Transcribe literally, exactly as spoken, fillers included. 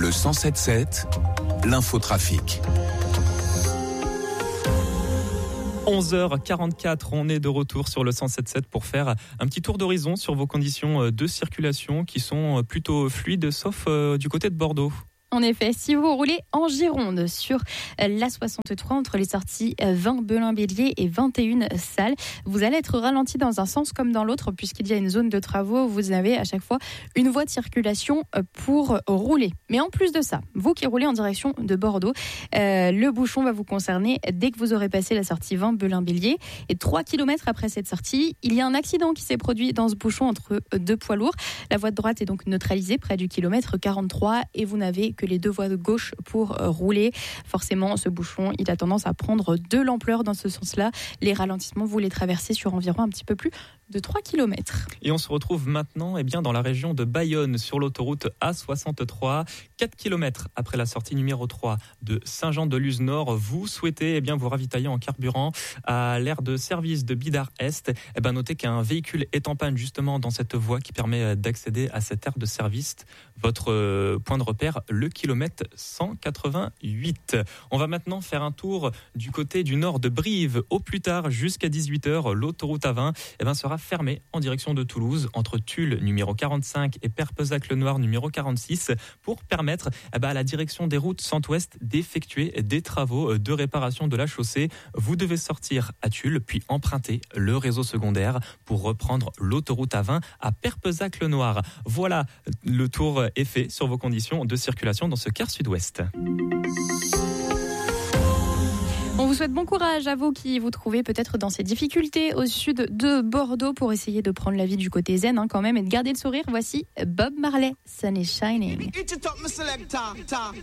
Le cent sept sept, l'infotrafic. onze heures quarante-quatre, on est de retour sur le cent sept sept pour faire un petit tour d'horizon sur vos conditions de circulation qui sont plutôt fluides, sauf du côté de Bordeaux. En effet, si vous roulez en Gironde sur l'A soixante-trois entre les sorties vingt Belin-Bélier et vingt et un Salles, vous allez être ralenti dans un sens comme dans l'autre puisqu'il y a une zone de travaux. Vous avez à chaque fois une voie de circulation pour rouler. Mais en plus de ça, vous qui roulez en direction de Bordeaux, euh, le bouchon va vous concerner dès que vous aurez passé la sortie vingt Belin-Bélier. Et trois kilomètres après cette sortie, il y a un accident qui s'est produit dans ce bouchon entre deux poids lourds. La voie de droite est donc neutralisée près du kilomètre quarante-trois et vous n'avez que les deux voies de gauche pour rouler. Forcément, ce bouchon, il a tendance à prendre de l'ampleur dans ce sens-là. Les ralentissements, vous les traversez sur environ un petit peu plus de trois kilomètres. Et on se retrouve maintenant eh bien, dans la région de Bayonne, sur l'autoroute A soixante-trois. quatre kilomètres après la sortie numéro trois de Saint-Jean-de-Luz-Nord, vous souhaitez eh bien, vous ravitailler en carburant à l'aire de service de Bidart-Est. Eh bien, notez qu'un véhicule est en panne justement dans cette voie qui permet d'accéder à cette aire de service. Votre euh, point de repère, le kilomètre cent quatre-vingt-huit. On va maintenant faire un tour du côté du nord de Brive. Au plus tard, jusqu'à dix-huit heures, l'autoroute A vingt eh ben, sera fermée en direction de Toulouse, entre Tulle numéro quarante-cinq et Perpezac-le-Noir numéro quarante-six, pour permettre eh ben, à la direction des routes centre-ouest d'effectuer des travaux de réparation de la chaussée. Vous devez sortir à Tulle, puis emprunter le réseau secondaire pour reprendre l'autoroute A vingt à Perpezac-le-Noir. Voilà, le tour est fait sur vos conditions de circulation dans ce quart sud-ouest. On vous souhaite bon courage à vous qui vous trouvez peut-être dans ces difficultés au sud de Bordeaux pour essayer de prendre la vie du côté zen hein, quand même et de garder le sourire. Voici Bob Marley, Sun is Shining.